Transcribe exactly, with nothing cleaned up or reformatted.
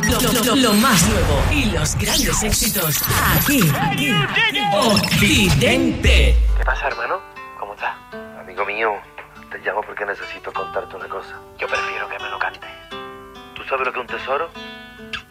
Lo, lo, lo más nuevo y los grandes éxitos aquí. aquí. Occidente. ¿Qué pasa, hermano? ¿Cómo estás? Amigo mío, te llamo porque necesito contarte una cosa. Yo prefiero que me lo cantes. ¿Tú sabes lo que es un tesoro?